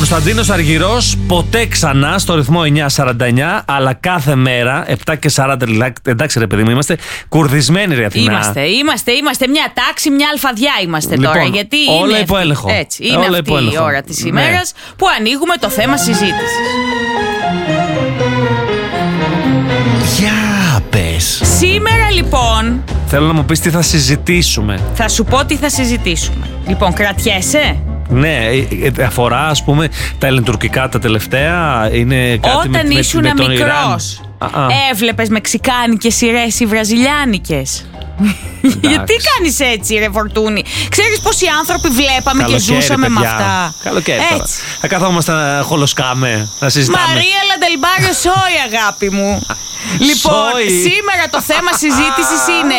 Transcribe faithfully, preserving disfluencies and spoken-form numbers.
Κωνσταντίνος Αργυρός, ποτέ ξανά στο ρυθμό εννιά σαράντα εννιά, αλλά κάθε μέρα επτά και σαράντα. Εντάξει, ρε παιδί μου, είμαστε κουρδισμένοι, ρε Αθηνά. Είμαστε, είμαστε, είμαστε μια τάξη, μια αλφαδιά είμαστε λοιπόν, τώρα. Γιατί όλα είναι υπό έλεγχο. Έτσι, είναι όλα αυτή υπό έλεγχο. Η ώρα της ναι. ημέρας που ανοίγουμε το θέμα συζήτησης. Για πες. Σήμερα λοιπόν. Θέλω να μου πεις τι θα συζητήσουμε. Θα σου πω τι θα συζητήσουμε. Λοιπόν, κρατιέσαι. Ναι, αφορά ας πούμε τα ελληνοτουρκικά τα τελευταία. Είναι κάτι όταν με, ήσουν με, με μικρός, έβλεπες μεξικάνικες σειρές ή βραζιλιάνικες? Γιατί κάνεις έτσι, ρε Φορτούνη? Ξέρεις πόσοι άνθρωποι βλέπαμε καλοκαίρι, και ζούσαμε παιδιά. Με αυτά. Καλοκαίρι τώρα. Θα καθόμαστε να χολοσκάμε, να συζητάμε. Μαρία Λαντελμπάριο Σόι, αγάπη μου. Λοιπόν, Σόι. Σήμερα το θέμα συζήτησης είναι